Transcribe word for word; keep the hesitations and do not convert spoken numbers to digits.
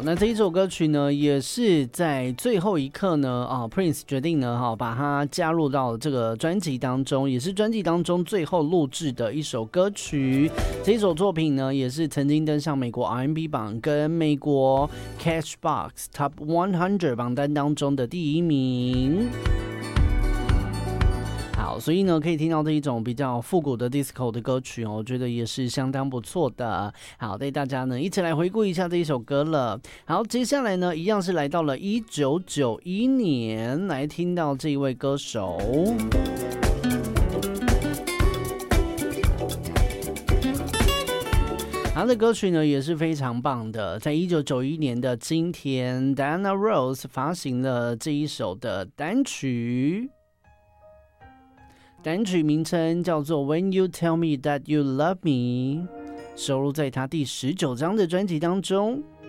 好，那这一首歌曲呢，也是在最后一刻呢，啊 ，Prince 决定呢，哈，把它加入到这个专辑当中，也是专辑当中最后录制的一首歌曲。这一首作品呢，也是曾经登上美国 R and B 榜跟美国 Catchbox Top 百榜单当中的第一名。好，所以呢，可以听到这一种比较复古的 disco 的歌曲哦，我觉得也是相当不错的。好，带大家呢一起来回顾一下这一首歌了。好，接下来呢，一样是来到了一九九一年，来听到这一位歌手。他的歌曲呢也是非常棒的，在一九九一年的今天 ，Diana Ross 发行了这一首的单曲。单曲名称叫做 When You Tell Me That You Love Me， 收录在他第十九张的专辑当中。